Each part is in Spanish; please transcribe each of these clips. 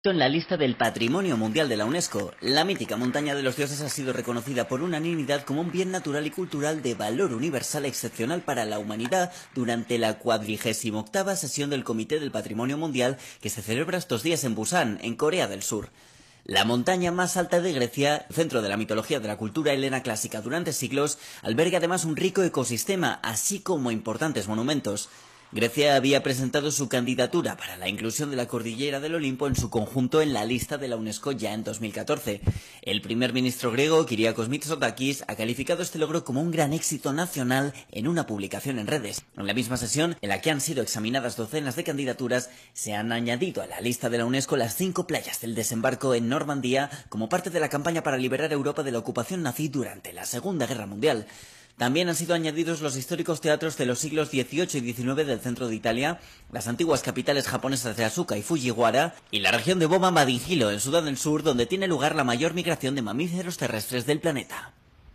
En la lista del Patrimonio Mundial de la UNESCO, la mítica montaña de los dioses ha sido reconocida por unanimidad como un bien natural y cultural de valor universal excepcional para la humanidad durante la 48ª sesión del Comité del Patrimonio Mundial que se celebra estos días en Busan, en Corea del Sur. La montaña más alta de Grecia, centro de la mitología de la cultura helena clásica durante siglos, alberga además un rico ecosistema, así como importantes monumentos. Grecia había presentado su candidatura para la inclusión de la cordillera del Olimpo en su conjunto en la lista de la UNESCO ya en 2014. El primer ministro griego, Kyriakos Mitsotakis, ha calificado este logro como un gran éxito nacional en una publicación en redes. En la misma sesión, en la que han sido examinadas docenas de candidaturas, se han añadido a la lista de la UNESCO las 5 playas del desembarco en Normandía como parte de la campaña para liberar a Europa de la ocupación nazi durante la Segunda Guerra Mundial. También han sido añadidos los históricos teatros de los siglos XVIII y XIX del centro de Italia, las antiguas capitales japonesas de Asuka y Fujiwara, y la región de Boma-Madinjilo, en Sudán del Sur, donde tiene lugar la mayor migración de mamíferos terrestres del planeta.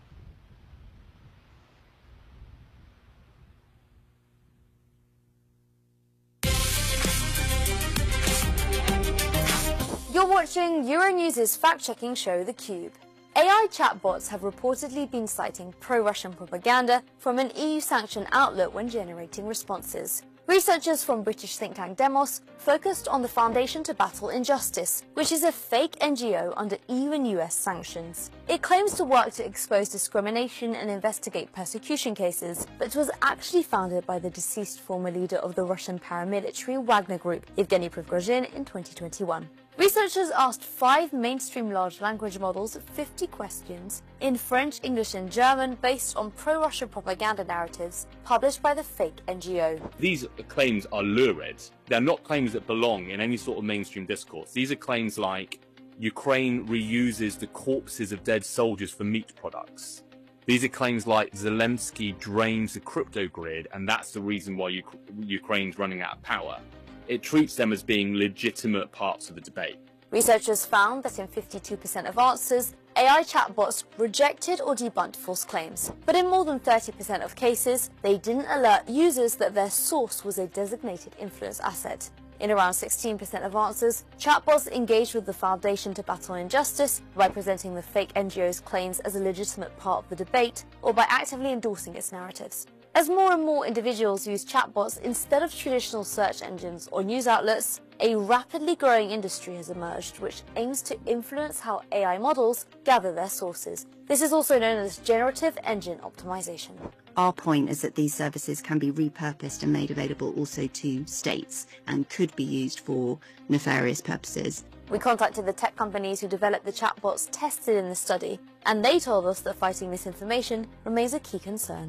You're watching Euronews' fact-checking show theCUBE. AI chatbots have reportedly been citing pro-Russian propaganda from an EU-sanctioned outlet when generating responses. Researchers from British think tank Demos focused on the Foundation to Battle Injustice, which is a fake NGO under EU and US sanctions. It claims to work to expose discrimination and investigate persecution cases, but was actually founded by the deceased former leader of the Russian paramilitary Wagner Group, Yevgeny Prigozhin, in 2021. Researchers asked 5 mainstream large language models 50 questions in French, English and German based on pro-Russian propaganda narratives published by the fake NGO. These claims are lurid. They're not claims that belong in any sort of mainstream discourse. These are claims like Ukraine reuses the corpses of dead soldiers for meat products. These are claims like Zelensky drains the crypto grid and that's the reason why Ukraine's running out of power. It treats them as being legitimate parts of the debate. Researchers found that in 52% of answers, AI chatbots rejected or debunked false claims. But in more than 30% of cases, they didn't alert users that their source was a designated influence asset. In around 16% of answers, chatbots engaged with the Foundation to Battle Injustice by presenting the fake NGO's claims as a legitimate part of the debate or by actively endorsing its narratives. As more and more individuals use chatbots instead of traditional search engines or news outlets, a rapidly growing industry has emerged which aims to influence how AI models gather their sources. This is also known as generative engine optimization. Our point is that these services can be repurposed and made available also to states and could be used for nefarious purposes. We contacted the tech companies who developed the chatbots tested in the study, and they told us that fighting misinformation remains a key concern.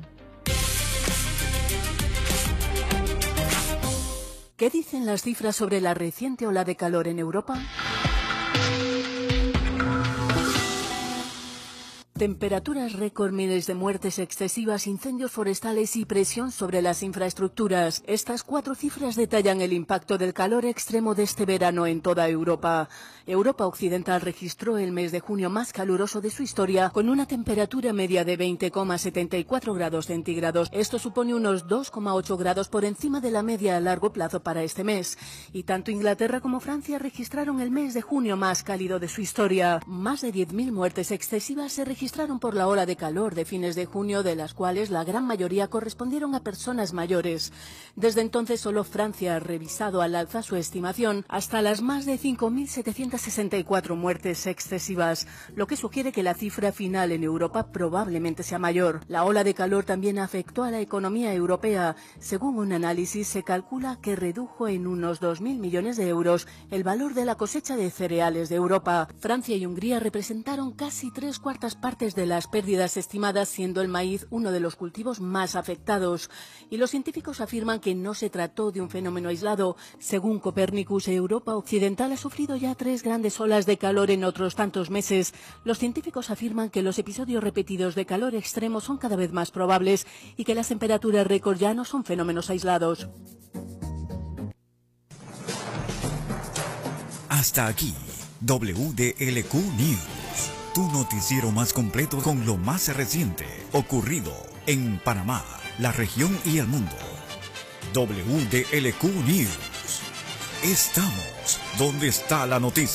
¿Qué dicen las cifras sobre la reciente ola de calor en Europa? Temperaturas récord, miles de muertes excesivas, incendios forestales y presión sobre las infraestructuras. Estas 4 cifras detallan el impacto del calor extremo de este verano en toda Europa. Europa Occidental registró el mes de junio más caluroso de su historia, con una temperatura media de 20,74 grados centígrados. Esto supone unos 2,8 grados por encima de la media a largo plazo para este mes. Y tanto Inglaterra como Francia registraron el mes de junio más cálido de su historia. Más de 10.000 muertes excesivas se registraron por la ola de calor de fines de junio, de las cuales la gran mayoría correspondieron a personas mayores. Desde entonces solo Francia ha revisado al alza su estimación hasta las más de 5.764 muertes excesivas, lo que sugiere que la cifra final en Europa probablemente sea mayor. La ola de calor también afectó a la economía europea. Según un análisis, se calcula que redujo en unos 2.000 millones de euros el valor de la cosecha de cereales de Europa. Francia y Hungría representaron casi 3/4 partes de las pérdidas estimadas, siendo el maíz uno de los cultivos más afectados. Y los científicos afirman que no se trató de un fenómeno aislado. Según Copernicus, Europa Occidental ha sufrido ya 3 grandes olas de calor en otros tantos meses. Los científicos afirman que los episodios repetidos de calor extremo son cada vez más probables y que las temperaturas récord ya no son fenómenos aislados. Hasta aquí, WDLQ News. Tu noticiero más completo con lo más reciente ocurrido en Panamá, la región y el mundo. WDLQ News. Estamos ¿Dónde está la noticia?